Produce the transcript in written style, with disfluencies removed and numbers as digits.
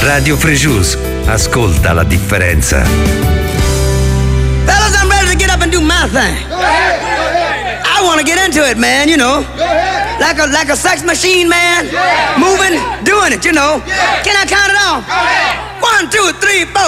Radio Frejus, ascolta la differenza. Fellas, I'm ready to get up and do my thing. Go ahead. Go ahead. I want to get into it, man, you know. Go ahead. Like a sex machine, man. Yeah. Moving, doing it, you know. Yeah. Can I count it off? Go ahead. 1, 2, 3, 4.